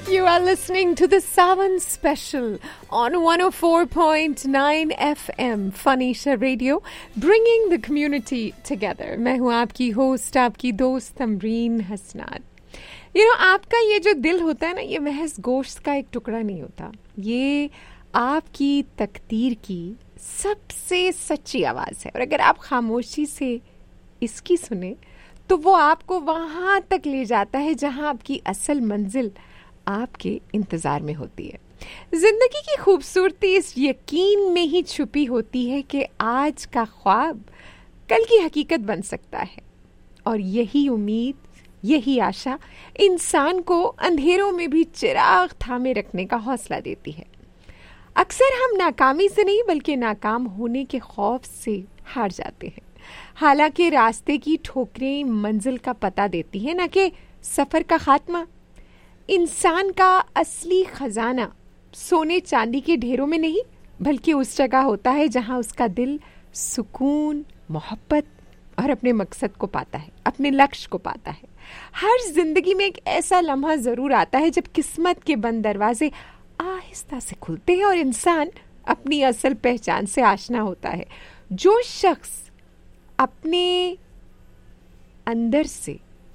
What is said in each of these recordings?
You are listening to the Sawan Special on 104.9 FM Fanisha Radio, bringing the community together. मैं हूँ आपकी host, आपकी दोस्त तमरीन हसनात. आपका ये जो दिल होता है ना, ये महज गोश्त का एक टुकड़ा नहीं होता. ये आपकी तकदीर की सबसे सच्ची आवाज़ है. और अगर आप खामोशी से इसकी सुने तो वो आपको वहाँ तक ले जाता है जहाँ आपकी असल मंजिल आपके इंतज़ार में होती है. ज़िंदगी की खूबसूरती इस यकीन में ही छुपी होती है कि आज का ख्वाब कल की हकीकत बन सकता है. और यही उम्मीद, यही आशा इंसान को अंधेरों में भी चिराग थामे रखने का हौसला देती है. अक्सर हम नाकामी से नहीं बल्कि नाकाम होने के खौफ से हार जाते हैं. हालांकि रास्ते की ठोकरें मंजिल का पता देती हैं, ना कि सफ़र का खात्मा. इंसान का असली खजाना सोने चांदी के ढेरों में नहीं बल्कि उस जगह होता है जहां उसका दिल सुकून, मोहब्बत और अपने मकसद को पाता है, अपने लक्ष्य को पाता है. हर जिंदगी में एक ऐसा लम्हा ज़रूर आता है जब किस्मत के बंद दरवाजे आहिस्ता से खुलते हैं और इंसान अपनी असल पहचान से आशना होता है. जो शख्स अपने अंदर से,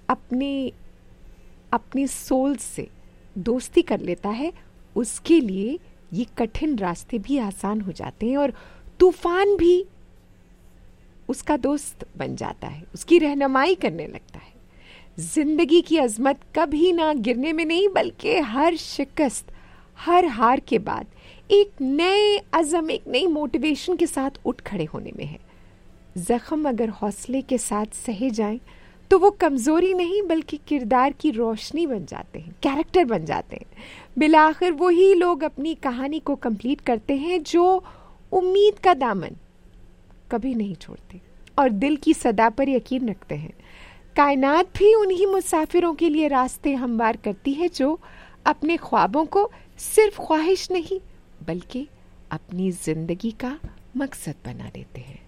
अपनी सोल से दोस्ती कर लेता है, उसके लिए ये कठिन रास्ते भी आसान हो जाते हैं और तूफान भी उसका दोस्त बन जाता है, उसकी रहनुमाई करने लगता है. जिंदगी की अजमत कभी ना गिरने में नहीं बल्कि हर शिकस्त, हर हार के बाद एक नए अज़म, एक नई मोटिवेशन के साथ उठ खड़े होने में है. जख्म अगर हौसले के साथ सहे जाएं तो वो कमज़ोरी नहीं बल्कि किरदार की रोशनी बन जाते हैं, कैरेक्टर बन जाते हैं. बिलाखिर वही लोग अपनी कहानी को कंप्लीट करते हैं जो उम्मीद का दामन कभी नहीं छोड़ते और दिल की सदा पर यकीन रखते हैं. कायनात भी उन्हीं मुसाफिरों के लिए रास्ते हमवार करती है जो अपने ख्वाबों को सिर्फ ख्वाहिश नहीं बल्कि अपनी जिंदगी का मकसद बना लेते हैं.